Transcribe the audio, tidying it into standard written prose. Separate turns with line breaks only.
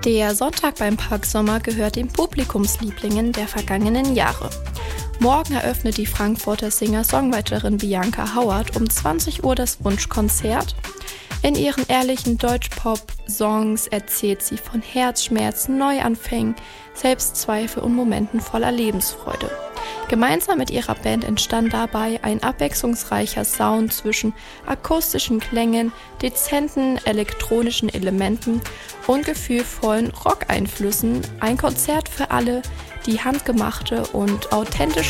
Der Sonntag beim Park Sommer gehört den Publikumslieblingen der vergangenen Jahre. Morgen eröffnet die Frankfurter Singer-Songwriterin Bianca Howard um 20 Uhr das Wunschkonzert. In ihren ehrlichen Deutschpop-Songs erzählt sie von Herzschmerzen, Neuanfängen, Selbstzweifel und Momenten voller Lebensfreude. Gemeinsam mit ihrer Band entstand dabei ein abwechslungsreicher Sound zwischen akustischen Klängen, dezenten elektronischen Elementen und gefühlvollen Rock-Einflüssen. Ein Konzert für alle, die handgemachte und authentische